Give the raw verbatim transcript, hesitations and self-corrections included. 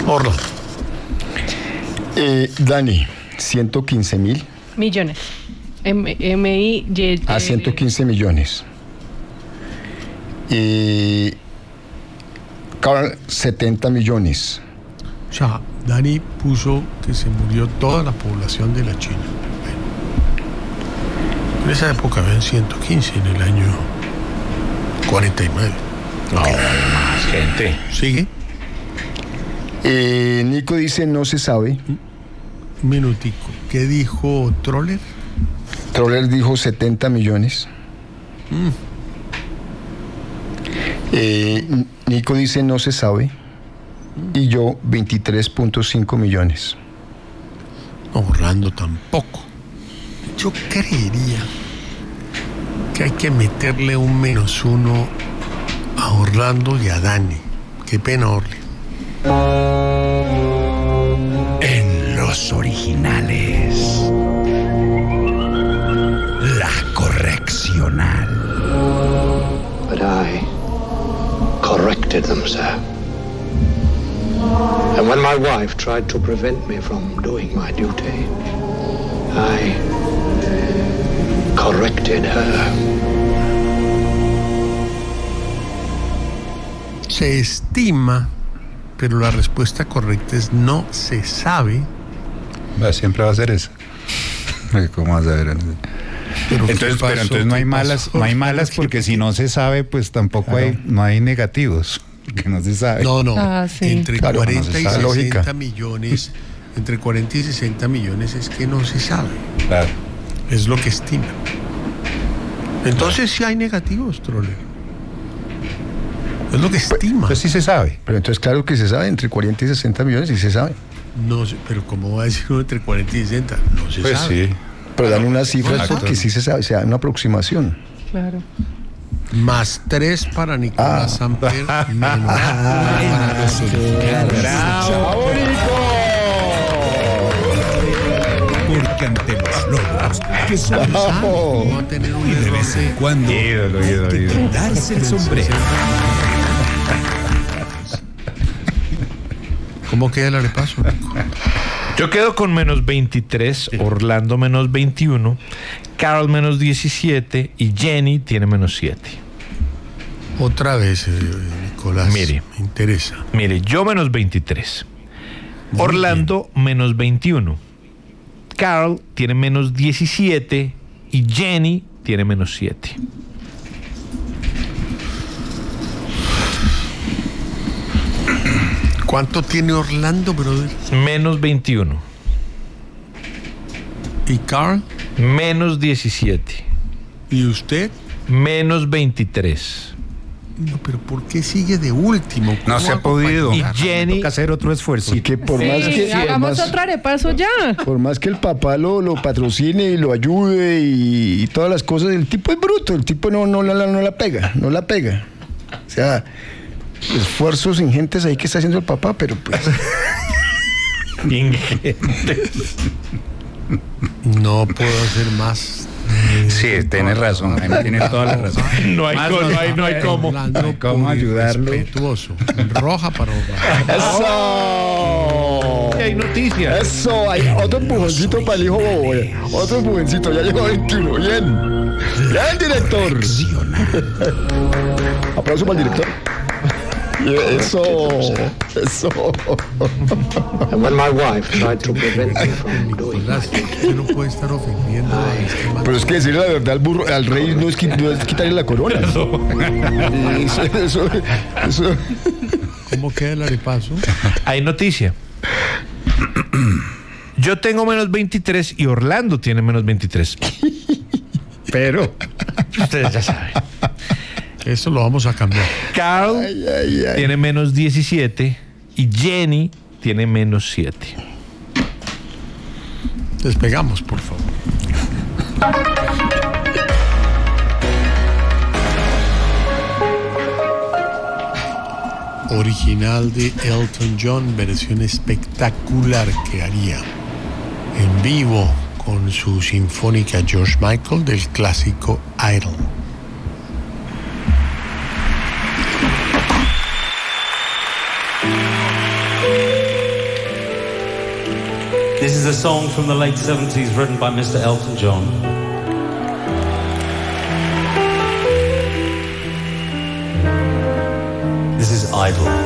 Orlando. Eh, Dani, ciento quince mil. Millones. M, M I Y. A ciento quince millones. Eh, Carl, setenta millones. O sea, Dani puso que se murió toda la población de la China. Bueno, en esa época habían ciento quince, en el año cuarenta y nueve. No, más gente. ¿Sigue? Eh, Nico dice no se sabe. Un minutico. ¿Qué dijo Troller? Troller dijo setenta millones. Mm. Eh, Nico dice no se sabe. Y yo veintitrés punto cinco millones. No, Orlando tampoco. Yo creería que hay que meterle un menos uno a Orlando y a Dani. Qué pena, Orly. En los originales, la correccional. But I corrected them, sir. And when my wife tried to prevent me from doing my duty, I corrected her. Se estima, pero la respuesta correcta es no se sabe. Va, siempre va a ser esa. ¿Cómo vas a ver? Pero entonces, pasó, pero entonces no hay malas, no hay malas porque si no se sabe, pues tampoco claro. hay, no hay negativos, que no se sabe. No, no. Ah, sí. Entre claro, cuarenta no y sesenta lógica. millones, entre cuarenta y sesenta millones es que no se sabe. Claro. Es lo que estima. Entonces sí hay negativos, Troller. Es lo que estima. Pues sí se sabe. Pero entonces claro que se sabe, entre cuarenta y sesenta millones sí se sabe. No sé, pero ¿cómo va a decir uno entre cuarenta y sesenta? No se pues sabe. Sí. Pero dan unas cifras Exacto. porque sí se sabe, o sea, una aproximación. Claro. Más tres para Nicolás Ah. Samper, menos para los originales. ¡Bravo, porque ante los logros que son Vamos a tener un y de error vez en de- cuando Ídolo, hay ídolo, que ídolo. quitarse el sombrero. ¿Cómo queda el arepaso, Nico? Yo quedo con menos veintitrés, Orlando menos veintiuno, Carol menos diecisiete y Jenny tiene menos siete. Otra vez, eh, Nicolás. Mire. Me interesa. Mire, yo menos veintitrés, Muy Orlando menos veintiuno, Carol tiene menos diecisiete y Jenny tiene menos siete. ¿Cuánto tiene Orlando, brother? Menos veintiuno, ¿Y Carl? menos diecisiete, ¿Y usted? menos veintitrés. No, pero ¿por qué sigue de último? No ¿Cómo se ha hago para podido. Y llegar? Jenny- Toca hacer otro esfuerzo. Porque por más Sí, que por hagamos más, otra arepaso ya. por más que el papá lo, lo patrocine y lo ayude y, y todas las cosas, el tipo es bruto, el tipo no, no, la, no la pega, no la pega. O sea, esfuerzos ingentes ahí que está haciendo el papá, pero pues No puedo hacer más. Sí, tienes razón, Jaime, tiene toda la razón. No hay, Más co- no- no hay, no hay cómo. Orlando, No hay cómo por ayudarlo. irrespetuoso. Roja para Orlando. ¡eso! Hay noticias. Eso, hay otro empujoncito para el hijo bobo, eh. Otro empujoncito, ya llegó a veintiuno, bien. Bien, director. Aplauso para el director. Eso, eso. And when my wife tried to prevent me from doing my Nicolás, usted no puede estar ofendiendo a este man. Pero es que decirle la verdad al burro, al rey no es, qui- no es quitarle la corona. Eso, eso, eso. ¿Cómo queda el arepaso? Hay noticia. Yo tengo menos veintitrés y Orlando tiene menos veintitrés. Pero. Ustedes ya saben. Eso lo vamos a cambiar. Carl Ay, ay, ay. tiene menos diecisiete y Jenny tiene menos siete. Despegamos, por favor. Original de Elton John, versión espectacular que haría en vivo con su sinfónica George Michael del clásico Idol. This is a song from the late seventies written by Mister Elton John. This is Idle.